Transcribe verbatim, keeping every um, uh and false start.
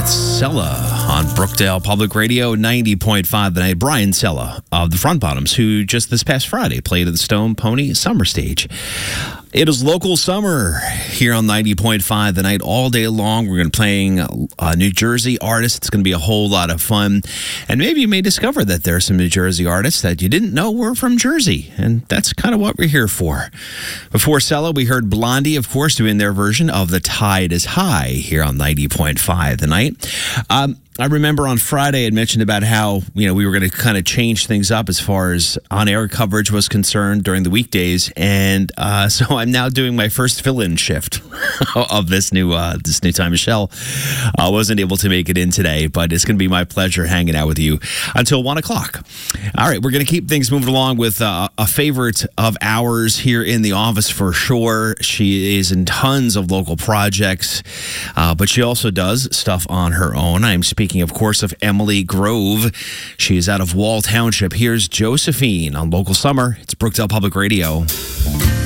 That's Sella on Brookdale Public Radio, ninety point five The Night. Brian Sella of the Front Bottoms, who just this past Friday played at the Stone Pony Summer Stage. It is local summer here on ninety point five The Night all day long. We're going to be playing uh, New Jersey artists. It's going to be a whole lot of fun. And maybe you may discover that there are some New Jersey artists that you didn't know were from Jersey. And that's kind of what we're here for. Before Sella, we heard Blondie, of course, doing their version of The Tide is High here on ninety point five The Night. Um, I remember on Friday I had mentioned about how, you know, we were going to kind of change things up as far as on-air coverage was concerned during the weekdays. And uh, so I'm now doing my first fill-in shift of this new uh, this new time. Michelle uh, wasn't able to make it in today, but it's going to be my pleasure hanging out with you until one o'clock. All right, we're going to keep things moving along with uh, a favorite of ours here in the office for sure. She is in tons of local projects, uh, but she also does stuff on her own. I'm speaking Speaking, of course, of Emily Grove. She is out of Wall Township. Here's Josephine on Local Summer. It's Brookdale Public Radio.